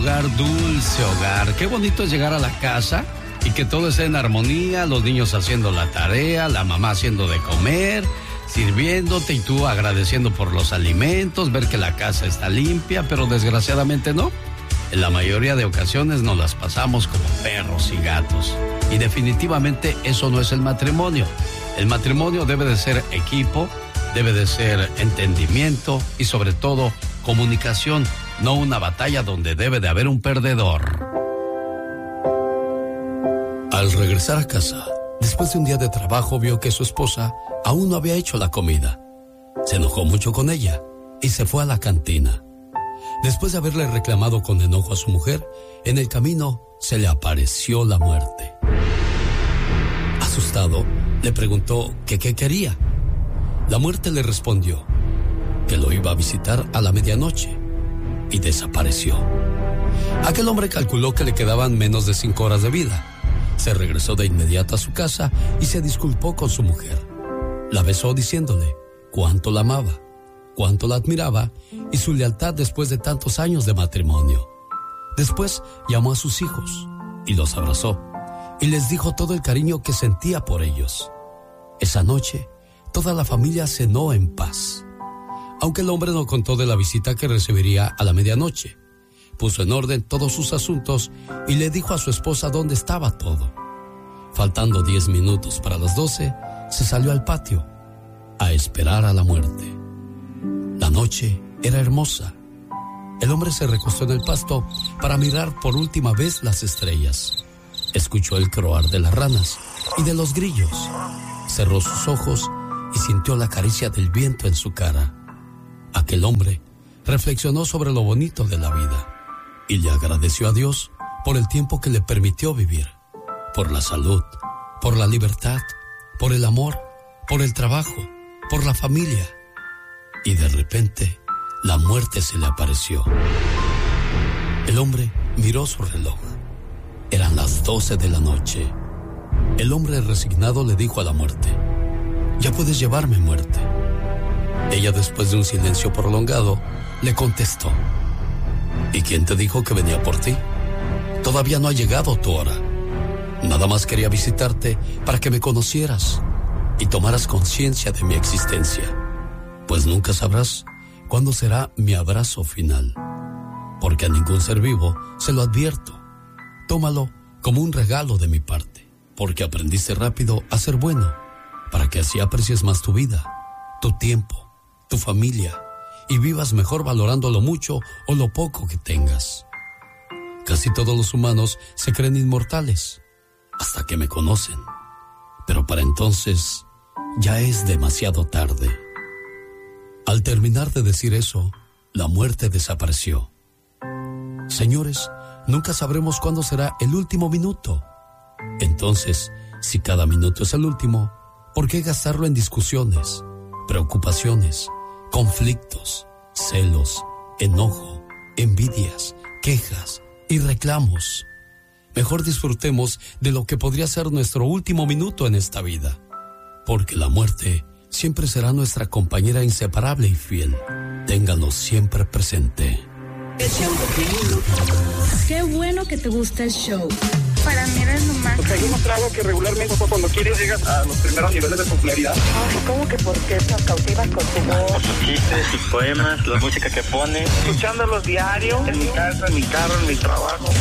hogar, dulce hogar. Qué bonito es llegar a la casa y que todo esté en armonía, los niños haciendo la tarea, la mamá haciendo de comer, sirviéndote y tú agradeciendo por los alimentos, ver que la casa está limpia, pero desgraciadamente no. En la mayoría de ocasiones nos las pasamos como perros y gatos. Y definitivamente eso no es el matrimonio. El matrimonio debe de ser equipo, debe de ser entendimiento y sobre todo comunicación, no una batalla donde debe de haber un perdedor. Al regresar a casa, después de un día de trabajo, vio que su esposa aún no había hecho la comida. Se enojó mucho con ella y se fue a la cantina. Después de haberle reclamado con enojo a su mujer, en el camino se le apareció la muerte. Asustado, le preguntó que qué quería. La muerte le respondió que lo iba a visitar a la medianoche y desapareció. Aquel hombre calculó que le quedaban menos de 5 horas de vida. Se regresó de inmediato a su casa y se disculpó con su mujer. La besó diciéndole cuánto la amaba, cuánto la admiraba y su lealtad después de tantos años de matrimonio. Después llamó a sus hijos y los abrazó y les dijo todo el cariño que sentía por ellos. Esa noche, toda la familia cenó en paz. Aunque el hombre no contó de la visita que recibiría a la medianoche, puso en orden todos sus asuntos y le dijo a su esposa dónde estaba todo. Faltando 10 minutos para las 12, se salió al patio a esperar a la muerte. La noche era hermosa. El hombre se recostó en el pasto para mirar por última vez las estrellas. Escuchó el croar de las ranas y de los grillos. Cerró sus ojos y sintió la caricia del viento en su cara. Aquel hombre reflexionó sobre lo bonito de la vida y le agradeció a Dios por el tiempo que le permitió vivir, por la salud, por la libertad, por el amor, por el trabajo, por la familia. Y de repente, la muerte se le apareció. El hombre miró su reloj. Eran las 12 de la noche. El hombre resignado le dijo a la muerte: ya puedes llevarme, muerte. Ella, después de un silencio prolongado, le contestó: ¿y quién te dijo que venía por ti? Todavía no ha llegado tu hora. Nada más quería visitarte para que me conocieras y tomaras conciencia de mi existencia, pues nunca sabrás cuándo será mi abrazo final, porque a ningún ser vivo se lo advierto. Tómalo como un regalo de mi parte, porque aprendiste rápido a ser bueno, para que así aprecies más tu vida, tu tiempo, tu familia, y vivas mejor valorando lo mucho o lo poco que tengas. Casi todos los humanos se creen inmortales, hasta que me conocen, pero para entonces ya es demasiado tarde. Al terminar de decir eso, la muerte desapareció. Señores, nunca sabremos cuándo será el último minuto. Entonces, si cada minuto es el último, ¿por qué gastarlo en discusiones, preocupaciones, conflictos, celos, enojo, envidias, quejas y reclamos? Mejor disfrutemos de lo que podría ser nuestro último minuto en esta vida, porque la muerte siempre será nuestra compañera inseparable y fiel. Ténganlo siempre presente. Qué bueno que te gusta el show. Para mí eres lo más. Porque hay un trago que regularmente cuando quieres llegas a los primeros niveles de popularidad. Ay, ¿cómo que por qué nos cautivas con tu voz? Por tus chistes, tus poemas, la música que pones. Escuchándolos diario, en mi casa, en mi carro, en mi trabajo.